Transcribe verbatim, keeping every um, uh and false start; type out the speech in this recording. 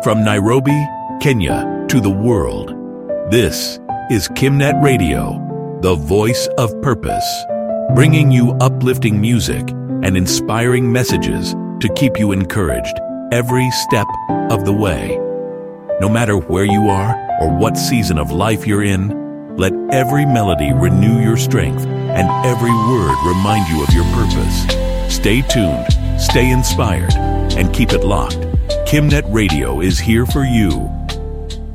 From Nairobi, Kenya, to the world, this is KimNet Radio, the voice of purpose, bringing you uplifting music and inspiring messages to keep you encouraged every step of the way. No matter where you are or what season of life you're in, let every melody renew your strength and every word remind you of your purpose. Stay tuned, stay inspired, and keep it locked. KimNet Radio is here for you.